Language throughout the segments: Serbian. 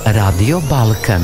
Radio Balkan.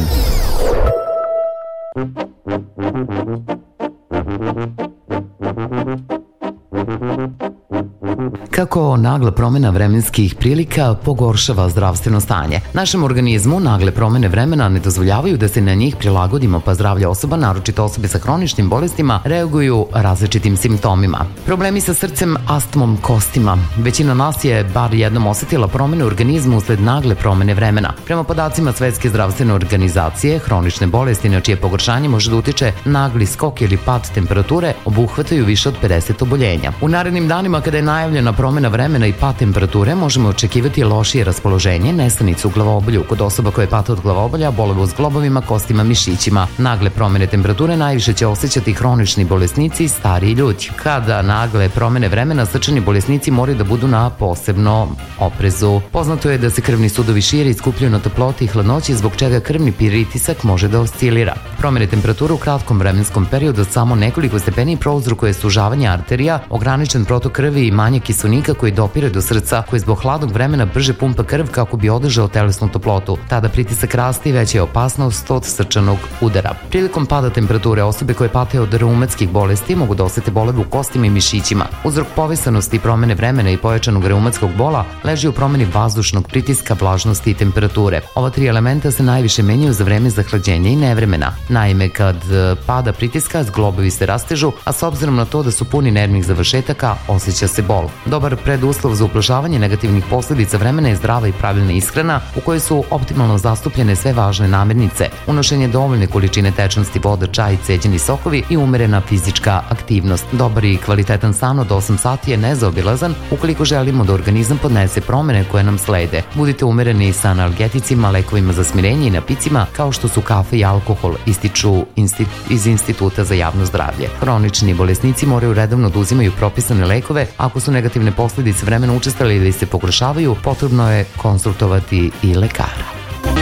Kako nagla promena vremenskih prilika pogoršava zdravstveno stanje? Našem organizmu nagle promene vremena ne dozvoljavaju da se na njih prilagodimo, pa zdravlje osoba, naročito osobe sa hroničnim bolestima, reaguju različitim simptomima. Problemi sa srcem, astmom, kostima. Većina nas je bar jednom osetila promene u organizmu usled nagle promene vremena. Prema podacima Svetske zdravstvene organizacije, hronične bolesti na čije pogoršanje može da utiče nagli skok ili pad temperature obuhvataju više od 50 oboljenja. U narednim danima, kada je najavljena promena vremena i pad temperature, možemo očekivati lošije raspoloženje, nesanicu u glavobolju kod osoba koje pate od glavobolja, bolove u zglobovima, kostima, mišićima. Nagle promene temperature najviše će osjećati hronični bolesnici i stariji ljudi. Kada nagle promene vremena, srčani bolesnici moraju da budu na posebno oprezu. Poznato je da se krvni sudovi šire i skupljaju na toploti i hladnoći, zbog čega krvni pritisak može da oscilira. Promene temperature u kratkom vremenskom periodu od samo nekoliko stepeni prouzrokuje sužavanje arterija, ograničen protok krvi i manje kiselnika koji dopire do srca, koji zbog hladnog vremena brže pumpa krv kako bi održao telesnu toplotu. Tada pritisak raste i veća je opasnost od srčanog udara. Prilikom pada temperature osobe koje pate od reumatskih bolesti mogu da osete bolove u kostima i mišićima. Uzrok povezanosti promene vremena i pojačanog reumatskog bola leži u promeni vazdušnog pritiska, vlažnosti i temperature. Ova tri elementa se najviše menjaju za vreme zahlađenja i nevremena. Naime, kad pada pritiska, zglobovi se rastežu, a s obzirom na to da su puni nervnih završetaka, osjeća se bol. Dobar preduslov za ublažavanje negativnih posledica vremena je zdrava i pravilna ishrana u kojoj su optimalno zastupljene sve važne namirnice, unošenje dovoljne količine tečnosti, voda, čaj, ceđeni sokovi i umerena fizička aktivnost. Dobar i kvalitetan san od 8 sati je nezaobilazan ukoliko želimo da organizam podnese promene koje nam slede. Budite umereni sa analgeticima, lekovima za smirenje i napicima kao što su kafe i alkohol, ističu iz Instituta za javno zdravlje. Hronični bolesnici moraju redovno da uzimaju propisane lekove. Ako su negativne posledice vremena učestale ili se pogoršavaju, potrebno je konsultovati i lekara.